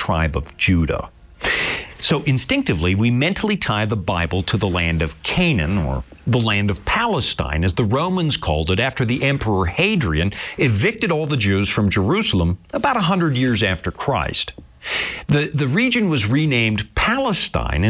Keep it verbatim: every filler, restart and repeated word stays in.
tribe of Judah. So instinctively, we mentally tie the Bible to the land of Canaan, or the land of Palestine, as the Romans called it after the Emperor Hadrian evicted all the Jews from Jerusalem about one hundred years after Christ. The, the region was renamed Palestine